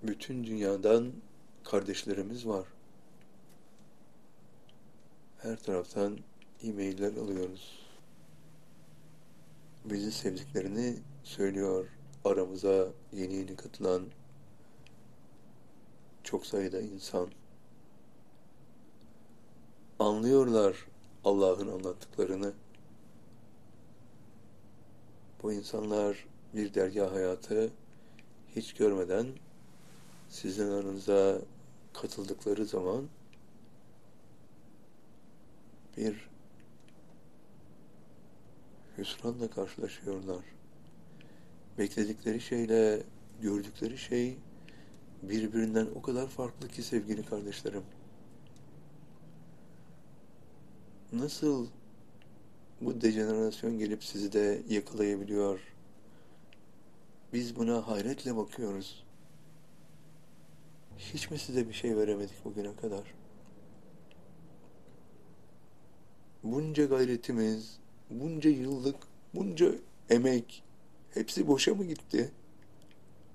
Bütün dünyadan kardeşlerimiz var. Her taraftan e-mailler alıyoruz. Bizi sevdiklerini söylüyor. Aramıza yeni yeni katılan çok sayıda insan. Anlıyorlar Allah'ın anlattıklarını. Bu insanlar bir dergâh hayatı hiç görmeden sizin aranıza katıldıkları zaman bir hüsranla karşılaşıyorlar. Bekledikleri şeyle gördükleri şey birbirinden o kadar farklı ki sevgili kardeşlerim. Nasıl bu dejenerasyon gelip sizi de yakalayabiliyor? Biz buna hayretle bakıyoruz. Hiç mi size bir şey veremedik bugüne kadar? Bunca gayretimiz, bunca yıllık, bunca emek hepsi boşa mı gitti?